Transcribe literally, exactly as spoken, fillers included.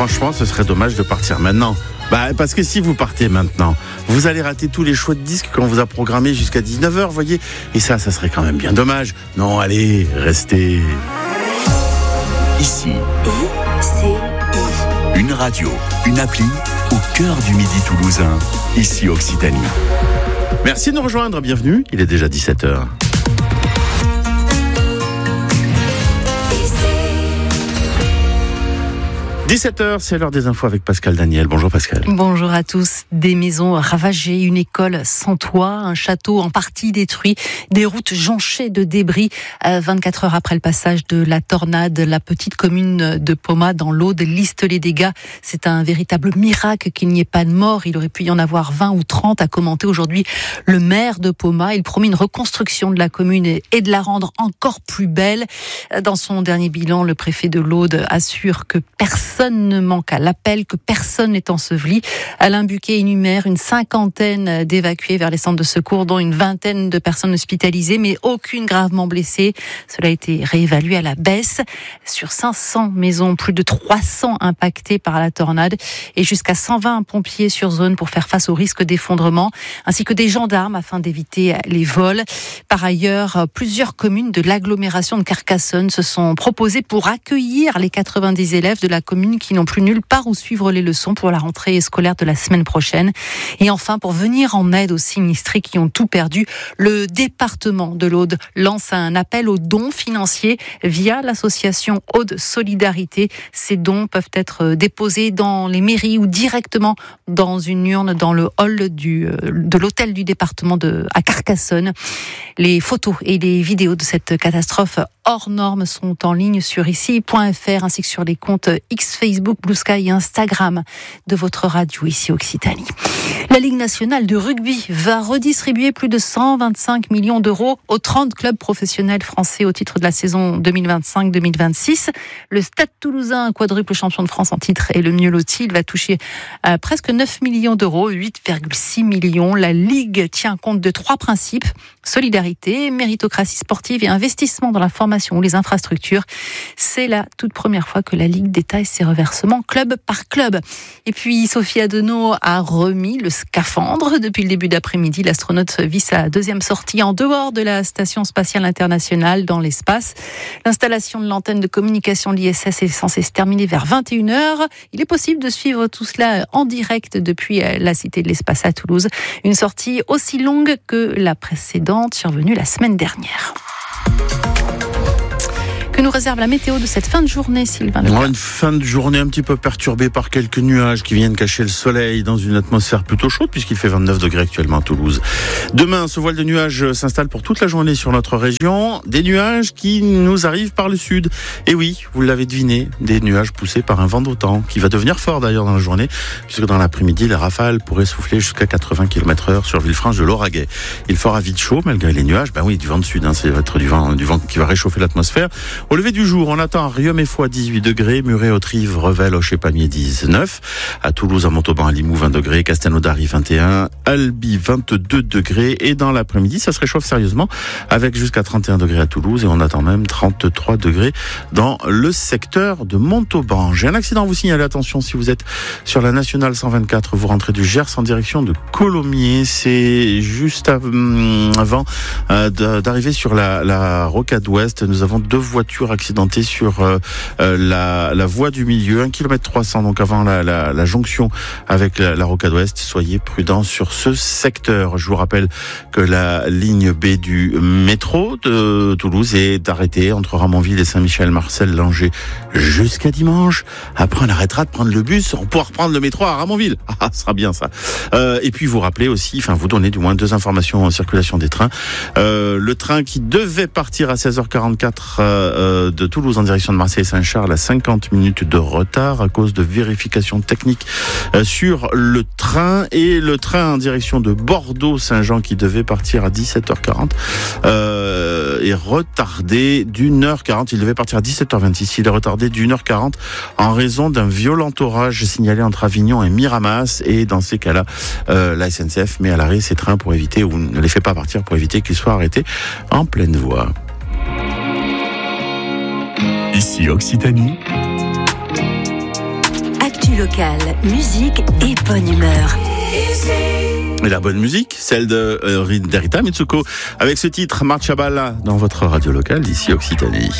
franchement, ce serait dommage de partir maintenant. Bah, parce que si vous partez maintenant, vous allez rater tous les choix de disques qu'on vous a programmés jusqu'à dix-neuf heures, voyez. Et ça, ça serait quand même bien dommage. Non, allez, restez. Ici, une radio, une appli au cœur du Midi toulousain. Ici Occitanie. Merci de nous rejoindre, bienvenue. Il est déjà dix-sept heures. dix-sept heures, c'est l'heure des infos avec Pascal Daniel. Bonjour Pascal. Bonjour à tous. Des maisons ravagées, une école sans toit, un château en partie détruit, des routes jonchées de débris. vingt-quatre heures après le passage de la tornade, la petite commune de Poma dans l'Aude liste les dégâts. C'est un véritable miracle qu'il n'y ait pas de mort. Il aurait pu y en avoir vingt ou trente, a commenté aujourd'hui le maire de Poma. Il promet une reconstruction de la commune et de la rendre encore plus belle. Dans son dernier bilan, le préfet de l'Aude assure que personne Personne ne manque à l'appel, que personne n'est enseveli. Alain Buquet énumère une cinquantaine d'évacués vers les centres de secours, dont une vingtaine de personnes hospitalisées, mais aucune gravement blessée. Cela a été réévalué à la baisse. Sur cinq cents maisons, plus de trois cents impactées par la tornade et jusqu'à cent vingt pompiers sur zone pour faire face au risque d'effondrement, ainsi que des gendarmes afin d'éviter les vols. Par ailleurs, plusieurs communes de l'agglomération de Carcassonne se sont proposées pour accueillir les quatre-vingt-dix élèves de la commune qui n'ont plus nulle part où suivre les leçons pour la rentrée scolaire de la semaine prochaine. Et enfin, pour venir en aide aux sinistrés qui ont tout perdu, le département de l'Aude lance un appel aux dons financiers via l'association Aude Solidarité. Ces dons peuvent être déposés dans les mairies ou directement dans une urne dans le hall du, de l'hôtel du département de, à Carcassonne. Les photos et les vidéos de cette catastrophe hors normes sont en ligne sur ici point f r ainsi que sur les comptes X, Facebook, Blue Sky et Instagram de votre radio ici Occitanie. La Ligue nationale de rugby va redistribuer plus de cent vingt-cinq millions d'euros aux trente clubs professionnels français au titre de la saison deux mille vingt-cinq deux mille vingt-six. Le Stade Toulousain, quadruple champion de France en titre, est le mieux loti. Il va toucher euh, presque neuf millions d'euros, huit virgule six millions. La Ligue tient compte de trois principes: solidarité, méritocratie sportive et investissement dans la formation ou les infrastructures. C'est la toute première fois que la Ligue détaille ses reversements club par club. Et puis Sophie Adenau a remis le scaphandre. Depuis le début d'après-midi, l'astronaute vit sa deuxième sortie en dehors de la Station spatiale internationale dans l'espace. L'installation de l'antenne de communication de l'I S S est censée se terminer vers vingt et une heures. Il est possible de suivre tout cela en direct depuis la Cité de l'Espace à Toulouse. Une sortie aussi longue que la précédente, survenue la semaine dernière. Que nous réserve la météo de cette fin de journée, Sylvain Leclerc? Une fin de journée un petit peu perturbée par quelques nuages qui viennent cacher le soleil dans une atmosphère plutôt chaude puisqu'il fait vingt-neuf degrés actuellement à Toulouse. Demain, ce voile de nuages s'installe pour toute la journée sur notre région. Des nuages qui nous arrivent par le sud. Et oui, vous l'avez deviné, des nuages poussés par un vent d'automne qui va devenir fort d'ailleurs dans la journée puisque dans l'après-midi, les rafales pourraient souffler jusqu'à quatre-vingts kilomètres heure sur Villefranche de Lauragais. Il fera vite chaud malgré les nuages. Ben oui, du vent de sud, hein, ça va être du vent, du vent qui va réchauffer l'atmosphère. Au lever du jour, on attend à Riom et Foix dix-huit degrés, Muret, Autrive, Revel, Auch et Pamiers dix-neuf, à Toulouse, à Montauban, à Limoux vingt degrés, Castelnaudary vingt et un, Albi vingt-deux degrés et dans l'après-midi, ça se réchauffe sérieusement avec jusqu'à trente et un degrés à Toulouse et on attend même trente-trois degrés dans le secteur de Montauban. J'ai un accident à vous signaler, attention si vous êtes sur la nationale cent vingt-quatre, vous rentrez du Gers en direction de Colomiers, c'est juste avant d'arriver sur la, la rocade ouest, nous avons deux voitures accidentées sur euh, la, la voie du milieu, un kilomètre trois cents, donc avant la, la, la jonction avec la, la rocade ouest. Soyez prudents sur ce secteur. Je vous rappelle que la ligne B du métro de Toulouse est arrêtée entre Ramonville et Saint-Michel, Marcel, Langeais jusqu'à dimanche. Après, on arrêtera de prendre le bus, on pourra reprendre le métro à Ramonville. Ah, ce sera bien ça. Euh, et puis vous rappelez aussi, enfin vous donnez du moins deux informations en circulation des trains. Euh, le train qui devait partir à seize heures quarante-quatre euh, de Toulouse en direction de Marseille-Saint-Charles a cinquante minutes de retard à cause de vérifications techniques sur le train, et le train en direction de Bordeaux-Saint-Jean qui devait partir à dix-sept heures quarante euh, est retardé d'une heure quarante. Il devait partir à dix-sept heures vingt-six. Il est retardé d'une heure quarante en raison d'un violent orage signalé entre Avignon et Miramas, et dans ces cas-là euh, la S N C F met à l'arrêt ces trains pour éviter, ou ne les fait pas partir pour éviter qu'ils soient arrêtés en pleine voie. Ici Occitanie. Actu locale, musique et bonne humeur. Et la bonne musique, celle de euh, d'Erita Mitsuko, avec ce titre Marcia Balla dans votre radio locale d'ici Occitanie.